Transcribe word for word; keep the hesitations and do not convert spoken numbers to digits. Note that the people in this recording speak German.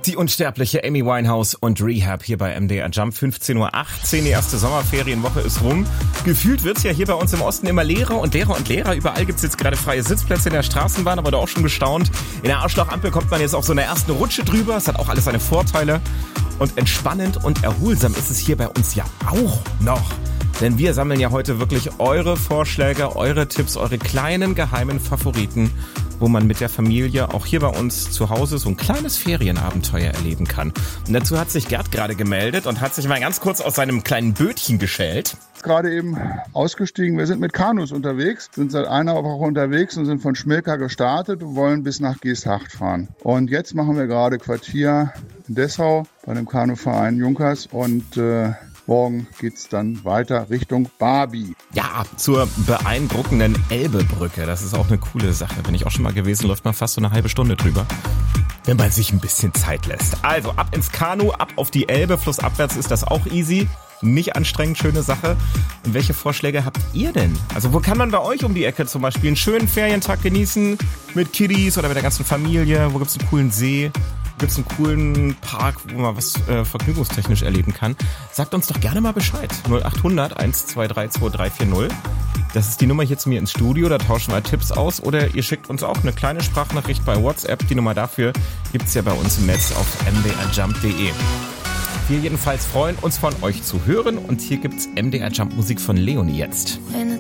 Die unsterbliche Amy Winehouse und Rehab hier bei M D R Jump. fünfzehn Uhr achtzehn, die erste Sommerferienwoche ist rum. Gefühlt wird's ja hier bei uns im Osten immer leerer und leerer und leerer. Überall gibt's jetzt gerade freie Sitzplätze in der Straßenbahn, aber da auch schon gestaunt. In der Arschlochampel kommt man jetzt auf so einer ersten Rutsche drüber. Es hat auch alles seine Vorteile. Und entspannend und erholsam ist es hier bei uns ja auch noch. Denn wir sammeln ja heute wirklich eure Vorschläge, eure Tipps, eure kleinen geheimen Favoriten, wo man mit der Familie auch hier bei uns zu Hause so ein kleines Ferienabenteuer erleben kann. Und dazu hat sich Gerd gerade gemeldet und hat sich mal ganz kurz aus seinem kleinen Bötchen geschält. Gerade eben ausgestiegen. Wir sind mit Kanus unterwegs, sind seit einer Woche unterwegs und sind von Schmilka gestartet und wollen bis nach Geesthacht fahren. Und jetzt machen wir gerade Quartier in Dessau bei dem Kanuverein Junkers und äh, morgen geht's dann weiter Richtung Barbie. Ja, zur beeindruckenden Elbebrücke. Das ist auch eine coole Sache. Bin ich auch schon mal gewesen, läuft man fast so eine halbe Stunde drüber, wenn man sich ein bisschen Zeit lässt. Also ab ins Kanu, ab auf die Elbe. Flussabwärts ist das auch easy. Nicht anstrengend, schöne Sache. Und welche Vorschläge habt ihr denn? Also wo kann man bei euch um die Ecke zum Beispiel einen schönen Ferientag genießen? Mit Kiddies oder mit der ganzen Familie? Wo gibt's einen coolen See? Gibt's einen coolen Park, wo man was äh, vergnügungstechnisch erleben kann? Sagt uns doch gerne mal Bescheid. null acht hundert eins zwei drei zwei drei vier null. Das ist die Nummer hier zu mir ins Studio, da tauschen wir Tipps aus. Oder ihr schickt uns auch eine kleine Sprachnachricht bei WhatsApp. Die Nummer dafür gibt's ja bei uns im Netz auf m d r jump punkt d e. Wir jedenfalls freuen uns von euch zu hören. Und hier gibt's M D R Jump Musik von Leonie jetzt. When